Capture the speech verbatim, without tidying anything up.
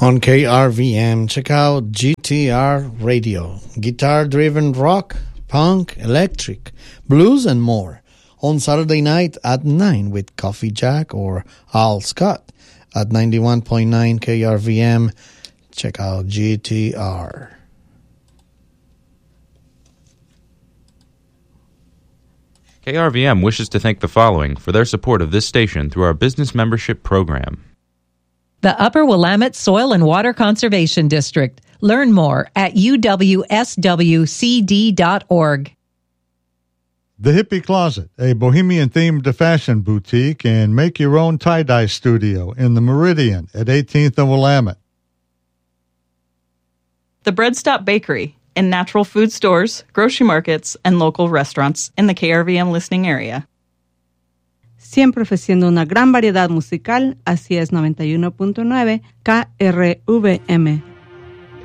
On K R V M, check out G T R Radio. Guitar-driven rock, punk, electric, blues, and more. On Saturday night at nine with Coffee Jack or Al Scott at ninety-one point nine K R V M. Check out G T R. K R V M wishes to thank the following for their support of this station through our business membership program. The Upper Willamette Soil and Water Conservation District. Learn more at U W S W C D dot org. The Hippie Closet, a bohemian-themed fashion boutique and make-your-own tie-dye studio in the Meridian at eighteenth and Willamette. The Bread Stop Bakery, in natural food stores, grocery markets, and local restaurants in the K R V M listening area. Siempre ofreciendo una gran variedad musical, así es noventa y uno punto nueve K R V M.